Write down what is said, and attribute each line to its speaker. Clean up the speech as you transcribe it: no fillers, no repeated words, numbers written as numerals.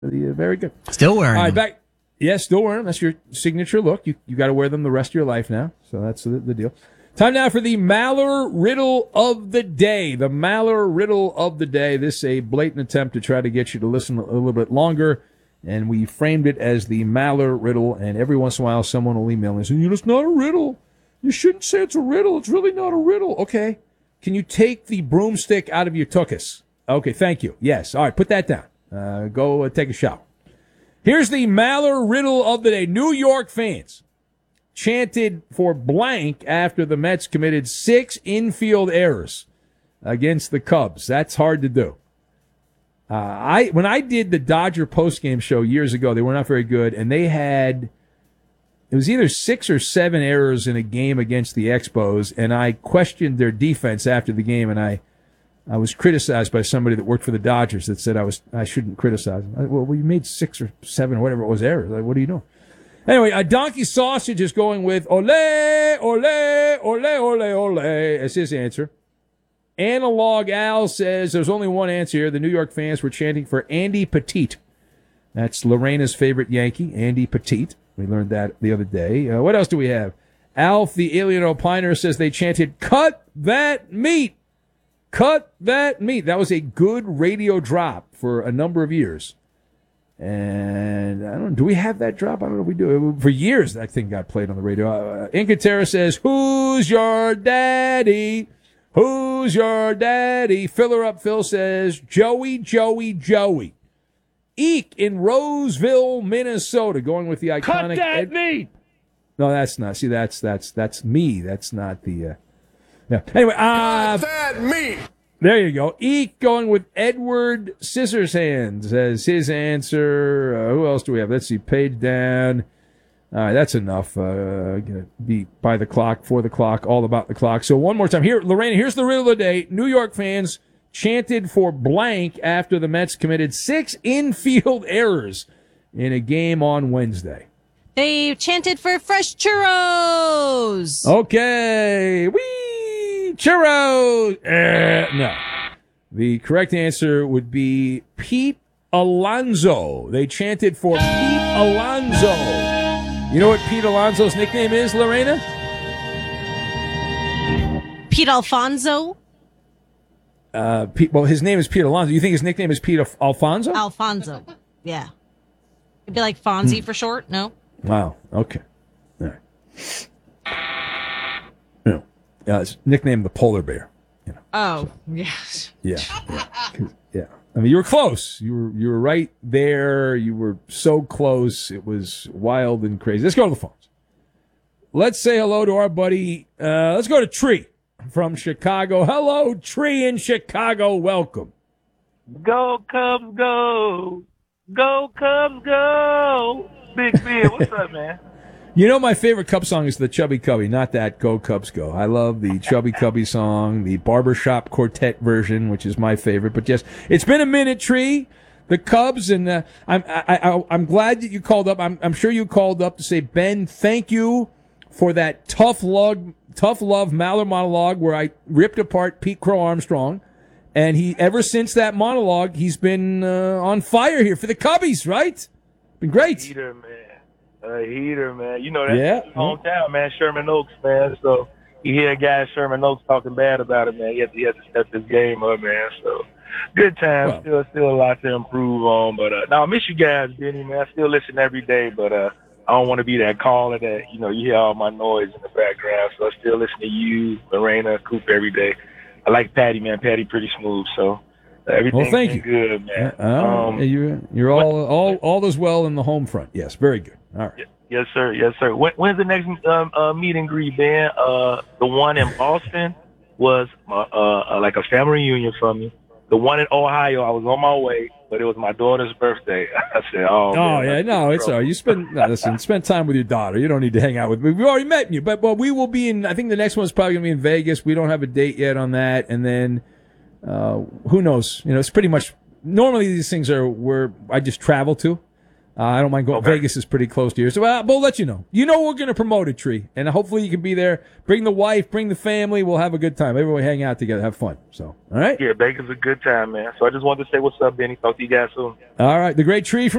Speaker 1: Very good.
Speaker 2: Still wearing
Speaker 1: All right,
Speaker 2: them.
Speaker 1: back. Yeah, still wearing them. That's your signature look. You got to wear them the rest of your life now. So that's the deal. Time now for the Maller Riddle of the Day. The Maller Riddle of the Day. This is a blatant attempt to try to get you to listen a little bit longer. And we framed it as the Maller Riddle. And every once in a while, someone will email me and say, it's not a riddle. You shouldn't say it's a riddle. It's really not a riddle. Okay. Can you take the broomstick out of your tuchus? Okay, thank you. Yes. All right, put that down. Go take a shower. Here's the Maller Riddle of the Day. New York fans chanted for blank after the Mets committed 6 infield errors against the Cubs. That's hard to do. When I did the Dodger postgame show years ago, they were not very good, and they had, it was either 6 or 7 errors in a game against the Expos, and I questioned their defense after the game, and I was criticized by somebody that worked for the Dodgers that said I shouldn't criticize them. Well, you made 6 or 7 or whatever it was errors. Like, what are you doing? Anyway, a Donkey Sausage is going with ole, ole, ole, ole, ole as his answer. Analog Al says there's only one answer here. The New York fans were chanting for Andy Pettitte. That's Lorena's favorite Yankee, Andy Pettitte. We learned that the other day. What else do we have? Alf, the Alien Opiner, says they chanted, cut that meat. Cut that meat. That was a good radio drop for a number of years. And I don't know, do we have that drop? I don't know if we do. For years, that thing got played on the radio. Incatera says, who's your daddy? Who's your daddy? Filler Up Phil says, Joey, Joey, Joey. Eek in Roseville, Minnesota, going with the iconic.
Speaker 3: Cut that meat!
Speaker 1: No, that's not. See, that's me. That's not the. Yeah. Anyway,
Speaker 3: Cut that meat!
Speaker 1: There you go. Eek going with Edward Scissorhands as his answer. Who else do we have? Let's see. Page down. All right, that's enough. Gonna be by the clock, for the clock, all about the clock. So one more time. Here, Lorena, here's the riddle of the day. New York fans chanted for blank after the Mets committed 6 infield errors in a game on Wednesday.
Speaker 4: They chanted for fresh churros.
Speaker 1: Okay. Whee! Churros! No. The correct answer would be Pete Alonso. They chanted for Pete Alonso. You know what Pete Alonso's nickname is, Lorena?
Speaker 4: Pete Alfonso.
Speaker 1: Well, his name is Pete Alonso. You think his nickname is Pete Alfonso?
Speaker 4: Alfonso. Yeah. It'd be like Fonzie for short. No.
Speaker 1: Wow. Okay. All right. It's nicknamed the Polar Bear. You know.
Speaker 4: Oh, yes.
Speaker 1: Yeah. Yeah. I mean, you were close. You were right there. You were so close. It was wild and crazy. Let's go to the phones. Let's say hello to our buddy. Let's go to Tree from Chicago. Hello, Tree in Chicago. Welcome.
Speaker 5: Go Cubs, go! Go Cubs, go! Big Ben, what's up, man?
Speaker 1: You know, my favorite Cub song is the Chubby Cubby, not that Go Cubs Go. I love the Chubby Cubby song, the Barbershop Quartet version, which is my favorite. But yes, it's been a minute, Tree. The Cubs, and I'm glad that you called up. I'm sure you called up to say, Ben, thank you for that tough love Maller monologue where I ripped apart Pete Crow Armstrong. And ever since that monologue, he's been on fire here for the Cubbies, right? Been great.
Speaker 5: Heater, man. Heater, man. You know that's
Speaker 1: his
Speaker 5: hometown, man. Sherman Oaks, man. So you hear a guy in Sherman Oaks talking bad about it, man. He has to step his game up, man. So good time. Well, still a lot to improve on. But no, I miss you guys, Benny, man. I still listen every day, but I don't want to be that caller that, you hear all my noise in the background. So I still listen to you, Lorena, Coop every day. I like Patty, man. Patty pretty smooth, so everything's good, man.
Speaker 1: You're all is well in the home front. Yes, very good. All right.
Speaker 5: Yes, sir. Yes, sir. When's the next meet and greet, Ben? The one in Boston was like a family reunion for me. The one in Ohio, I was on my way, but it was my daughter's birthday. I said,
Speaker 1: it's all right. You spend time with your daughter. You don't need to hang out with me. We've already met you, but we will be in. I think the next one's probably going to be in Vegas. We don't have a date yet on that, and then who knows? It's pretty much normally these things are where I just travel to. I don't mind going.
Speaker 5: Okay.
Speaker 1: Vegas is pretty close to here, so we'll let you know. You know we're going to promote it, Tree, and hopefully you can be there. Bring the wife, bring the family. We'll have a good time. Everyone hang out together, have fun. So, all right?
Speaker 5: Yeah, Vegas is a good time, man. So I just wanted to say what's up, Benny. Talk to you guys soon.
Speaker 1: All right. The great Tree from